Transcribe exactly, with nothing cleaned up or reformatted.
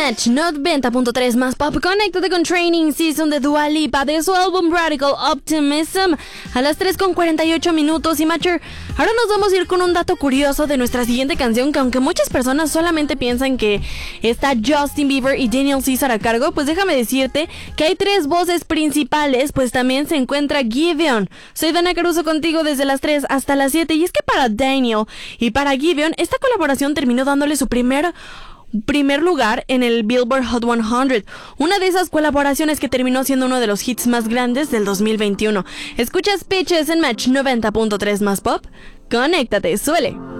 Match noventa punto tres más pop. Conéctate con Training Season de Dua Lipa de su álbum Radical Optimism a las tres con cuarenta y ocho minutos. Y Matcher, ahora nos vamos a ir con un dato curioso de nuestra siguiente canción, que aunque muchas personas solamente piensan que está Justin Bieber y Daniel Caesar a cargo, pues déjame decirte que hay tres voces principales, pues también se encuentra Giveon. Soy Dana Caruso contigo desde las tres hasta las siete, y es que para Daniel y para Giveon esta colaboración terminó dándole su primer primer lugar en el Billboard Hot cien, una de esas colaboraciones que terminó siendo uno de los hits más grandes del dos mil veintiuno. Escuchas Pitches en Match noventa punto tres más pop. Conéctate, suele.